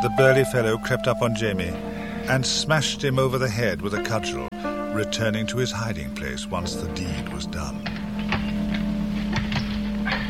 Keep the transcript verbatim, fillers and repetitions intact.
the burly fellow crept up on Jamie and smashed him over the head with a cudgel, returning to his hiding place once the deed was done.